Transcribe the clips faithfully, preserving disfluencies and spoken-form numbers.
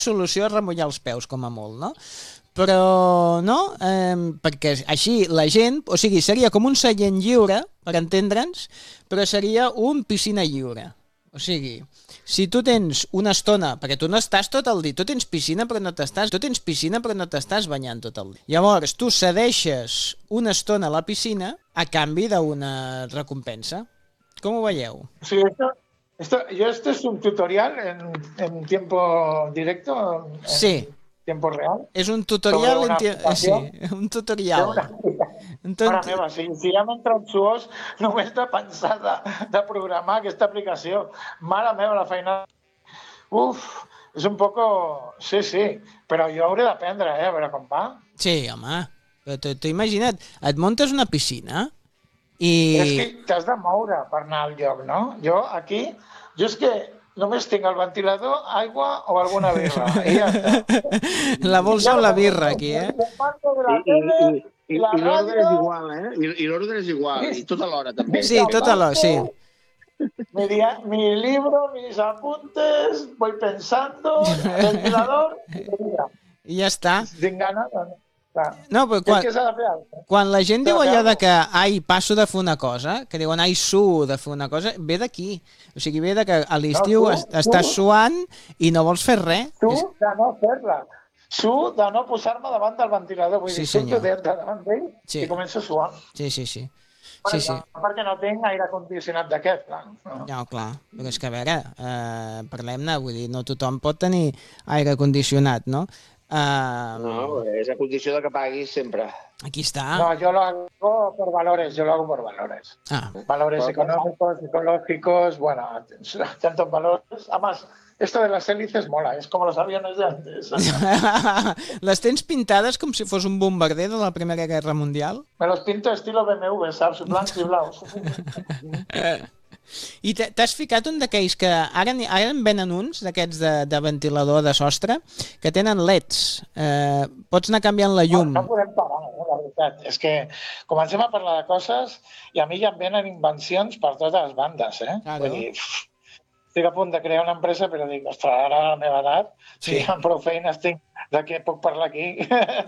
solució és remullar els peus, com a molt, no? Però no, eh, perquè així la gent, o sigui, seria com un seient lliure, per entendre'ns, però seria un piscina lliure. O sigui, si tu tens una estona, perquè tu no estàs tot el dia, tu tens piscina però no t'estàs, tu tens piscina però no t'estàs banyant tot el dia. Llavors, tu cedeixes una estona a la piscina a canvi d'una recompensa. Com ho veieu? Sí, esto, esto, yo esto es un tutorial en, en tiempo directo, en sí. tiempo real. És un tutorial, en ti... sí, un tutorial. Una... Entonces... Mare meva, si, si ja m'entra un suós només de pensar de, de programar aquesta aplicació. Mare meva, la feina... Uf, és un poco... Sí, sí, però jo hauré d'aprendre, eh, a veure com va. Sí, home, però t'ho imagina't, et muntes una piscina i... És que t'has de moure per anar al lloc, no? Jo aquí, jo és que només tinc el ventilador, aigua o alguna birra. I ja està. La bolsa o la birra, aquí, eh? I, i, i, i l'ordre és igual, eh? I, i l'ordre és igual, i tota l'hora també. Sí, tota l'hora, sí. Mi, dia, mi libro, mis apuntes, voy pensando, ventilador, i ja està. Tinc gana, doncs. No, però quan, quan la gent diu allò de que ai, passo de fer una cosa, que diuen ai, suo de fer una cosa, ve d'aquí. O sigui, ve de que a l'estiu no, estàs suant i no vols fer res. Tu de no fer-la. Su de no posar-me davant del ventilador. Vull sí, dir, surto de davant d'ell sí. i començo a suar. Sí, sí, sí. Bueno, sí, sí. Perquè no tinc aire condicionat d'aquest, clar. No. no, clar, però és que a veure, eh, parlem-ne, vull dir, no tothom pot tenir aire condicionat, no? Uh, no, es a condició de que paguis sempre. Aquí está. No, yo lo hago por valores, yo lo hago por valores. Ah. Valores económicos, ecológicos, bueno, tantos valores. Además, esto de las hélices mola, es como los aviones de antes. Les tens pintades com si fos un bombarder de la Primera Guerra Mundial? Me los pinto estilo B M W, saps? Blancs i blaus. I t'has ficat un d'aquells que ara, ara en venen uns d'aquests de, de ventilador de sostre que tenen leds, eh, pots anar canviant la llum. No, no podem parar, no, la veritat. És que comencem a parlar de coses i a mi ja em venen invencions per totes les bandes, eh? Claro. Vull dir, estic a punt de crear una empresa, però dic, ostres, ara a la meva edat, sí. Si amb prou feines tinc de què puc parlar aquí.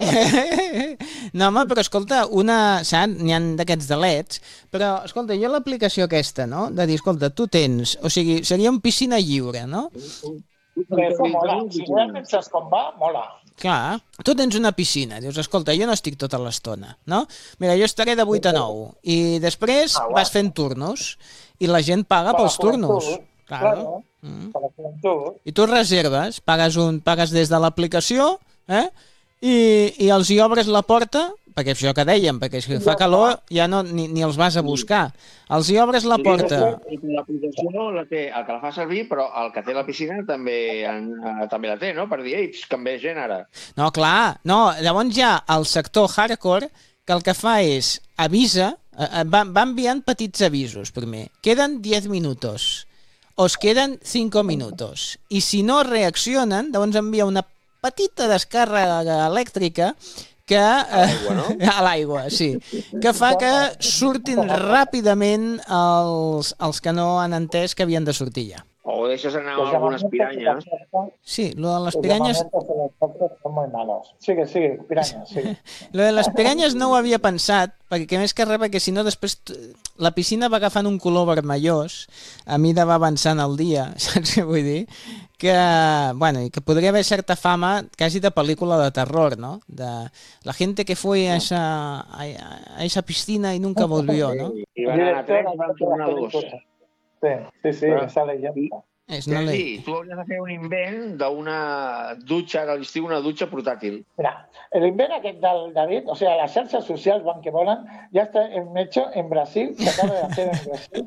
No, home, però escolta, una, saps, n'hi ha d'aquests de leds, però, escolta, jo l'aplicació aquesta, no?, de dir, escolta, tu tens, o sigui, seria un piscina lliure, no? Això mola, si realment saps com va, mola. Clar, tu tens una piscina, dius, escolta, jo no estic tota l'estona, no? Mira, jo estaré de vuit a nou, i després ah, vas fent turnos, i la gent paga pels turnos. Claro. Mm. I tu reserves, pagues, un, pagues des de l'aplicació, eh? I, i els hi obres la porta, perquè això que dèiem, perquè si fa calor ja no, ni, ni els vas a buscar. Els hi obres la porta. I l'aplicació la té el que la fa servir, però el que té la piscina també, en, també la té, no? Per dir, ei, canvia gent ara. No, clar, no, llavors ja el sector hardcore que el que fa és avisa, va, va enviant petits avisos primer. Queden diez minutos. Os queden cinco minutos. I si no reaccionen, llavors envia una petita descàrrega elèctrica que... A l'aigua, no? A l'aigua, sí. Que fa que surtin ràpidament els, els que no han entès que havien de sortir ja. O deixes anar algunes piranyes. Sí, lo de les piranyes... Són molt malos. Sigue, sigue, piranyes, sigue. Lo de les piranyes no ho havia pensat, perquè més que res, perquè si no després la piscina va agafant un color vermellós, a mida va avançant el dia, saps què vull dir? Que, bueno, que podria haver certa fama quasi de pel·lícula de terror, ¿no? De la gente que fue a esa, a esa piscina y nunca volvió, ¿no? I van anar tres, van tornar dos. Sí, sí, sí, però... esa leyenda. És una sí, sí, tu hauries de fer un invent d'una dutxa, a l'estiu una dutxa portàtil. Mira, l'invent aquest del David, o sea, las xarxes socials van que volen, ja està hecho en Brasil, se acaba de hacer en Brasil.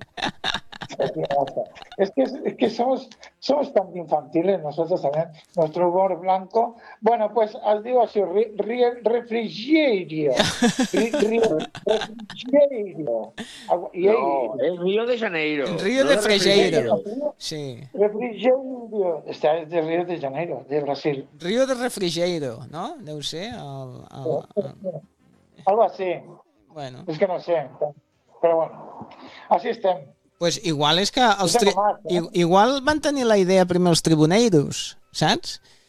Es que, es que somos, somos tan infantiles nosotros también, nuestro humor blanco. Bueno, pues os digo así, ri, ri, refrigerio. Ri, ri, refrigerio. No, es Río de Janeiro. Río de Janeiro. Sí. Refrigerio. Este es de Río de Janeiro, de Brasil. Río de Refrigerio, ¿no? Deu ser el, el, el... Algo así. Bueno. Es que no sé, pero bueno, así estem. Pues igual és que els tri... igual van tenir la idea primer els tribuneiros, saps?